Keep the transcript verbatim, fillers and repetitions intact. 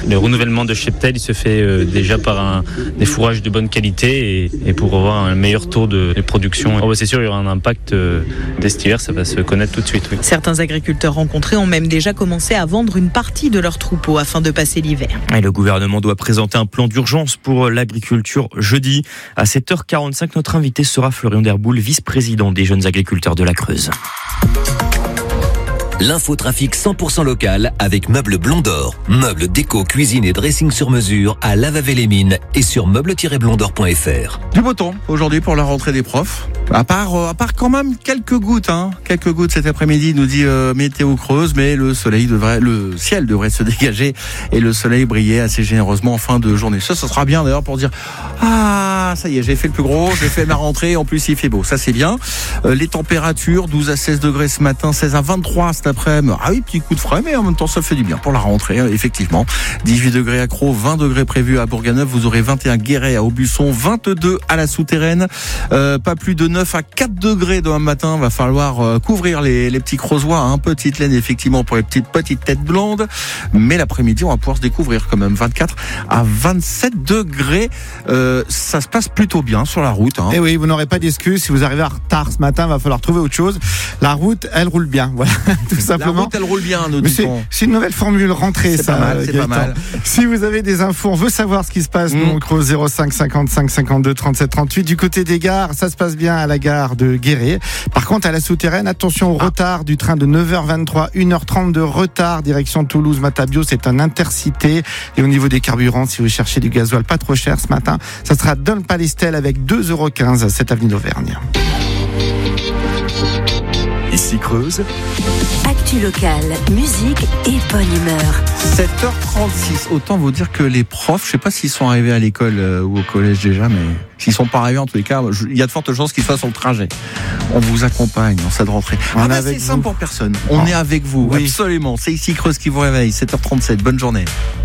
Le renouvellement de cheptel, il se fait euh, déjà par un, des fourrages de bonne qualité et, et pour avoir un meilleur taux de, de production. Oh, bah, c'est sûr, il y aura un impact euh, dès cet hiver, ça va se connaître tout de suite. Oui. Certains agriculteurs rencontrés ont même déjà commencé à vendre une partie de leurs troupeaux afin de passer l'hiver. Et le gouvernement doit présenter un plan d'urgence pour l'agriculture jeudi. À sept heures quarante-cinq, notre invité sera Florian Derboul, vice-président des jeunes agriculteurs de la Creuse. L'infotrafic cent pour cent local avec Meubles Blondor. Meubles, déco, cuisine et dressing sur mesure à Lavavé-les-Mines et sur meubles tiret blondor point f r. Du beau temps aujourd'hui pour la rentrée des profs. À part, euh, à part quand même quelques gouttes, hein. Quelques gouttes cet après-midi, nous dit euh, météo creuse, mais le soleil devrait, le ciel devrait se dégager et le soleil briller assez généreusement en fin de journée. Ça, ça sera bien d'ailleurs pour dire ah ça y est, j'ai fait le plus gros, j'ai fait ma rentrée, en plus il fait beau, ça c'est bien. Euh, les températures douze à seize degrés ce matin, seize à vingt-trois cet après-midi. Ah oui, petit coup de frais, mais en même temps ça fait du bien pour la rentrée, effectivement. dix-huit degrés à Crau, vingt degrés prévus à Bourganeuf, vous aurez vingt et un Guéret à Aubusson, vingt-deux à la Souterraine, euh, pas plus de neuf à quatre degrés demain matin. Va falloir euh, couvrir les, les petits creusois, hein. Petite laine effectivement pour les petites petites têtes blondes, mais l'après-midi on va pouvoir se découvrir quand même vingt-quatre à vingt-sept degrés. Euh, ça se passe plutôt bien sur la route, hein. Et oui, vous n'aurez pas d'excuse. Si vous arrivez en retard ce matin, va falloir trouver autre chose. La route, elle roule bien, voilà, tout simplement. La route, elle roule bien, nous disons. C'est, c'est une nouvelle formule rentrée, c'est ça. Pas mal, c'est Gaëtan. pas mal. Si vous avez des infos, on veut savoir ce qui se passe. Mmh. Donc au zéro cinq cinquante-cinq cinquante-deux trente-sept trente-huit. Du côté des gares, ça se passe bien à la gare de Guéret. Par contre, à la Souterraine, attention au ah. retard du train de neuf heures vingt-trois, une heure trente de retard direction Toulouse-Matabio. C'est un intercité. Et au niveau des carburants, si vous cherchez du gasoil pas trop cher ce matin, ça sera Don Palestel avec deux euros quinze à cette avenue d'Auvergne. Ici Creuse. Actu locale, musique et bonne humeur. sept heures trente-six. Autant vous dire que les profs, je sais pas s'ils sont arrivés à l'école euh, ou au collège déjà, mais s'ils sont pas arrivés en tous les cas, il y a de fortes chances qu'ils soient sur le trajet. On vous accompagne dans cette rentrée. On ah bah c'est simple pour personne. On oh. est avec vous, oui. Absolument. C'est Ici Creuse qui vous réveille. sept heures trente-sept. Bonne journée.